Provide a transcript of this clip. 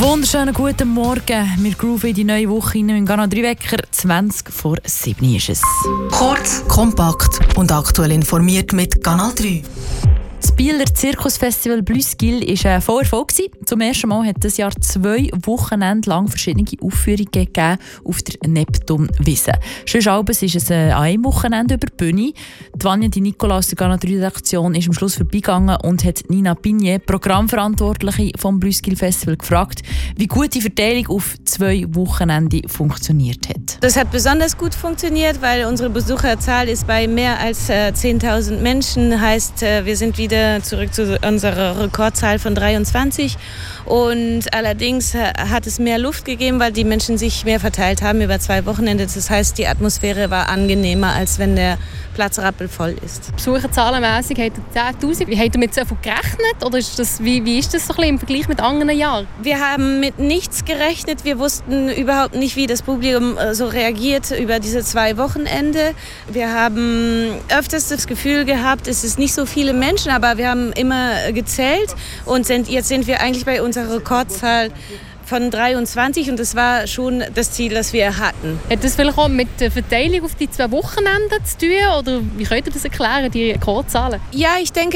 Wunderschönen guten Morgen. Wir grooven in die neue Woche rein mit Gana Wecker. 20:20 ist es. Kurz, kompakt und aktuell informiert mit Kanal 3. Das Bieler Zirkusfestival Blüskil war ein Erfolg. Zum ersten Mal hat das Jahr 2 Wochenende lang verschiedene Aufführungen gegeben auf der Neptunwiese. Sonst abends ist es an einem Wochenende über die Bühne. Die Vanja Di Nicola aus der Kanal 3 Redaktion ist am Schluss vorbeigegangen und hat Nina Pignet, Programmverantwortliche vom Blüskil Festival, gefragt, wie gut die Verteilung auf 2 Wochenende funktioniert hat. Das hat besonders gut funktioniert, weil unsere Besucherzahl ist bei mehr als 10.000 Menschen. Heißt, wir sind wieder zurück zu unserer Rekordzahl von 23. Und allerdings hat es mehr Luft gegeben, weil die Menschen sich mehr verteilt haben über 2 Wochenende. Das heißt, die Atmosphäre war angenehmer, als wenn der Platz rappelvoll ist. Besucherzahlenmässig habt ihr 10'000. Wie habt ihr mit so viel gerechnet? Oder ist das, wie ist das so ein bisschen im Vergleich mit anderen Jahren? Wir haben mit nichts gerechnet. Wir wussten überhaupt nicht, wie das Publikum so reagiert über diese 2 Wochenende. Wir haben öfters das Gefühl gehabt, es ist nicht so viele Menschen, aber wir haben immer gezählt und jetzt sind wir eigentlich bei unserer Rekordzahl von 23 und das war schon das Ziel, das wir hatten. Hat das vielleicht auch mit der Verteilung auf die 2 Wochenenden zu tun? Oder wie könnt ihr das erklären, die Rekordzahlen? Ja, ich denke,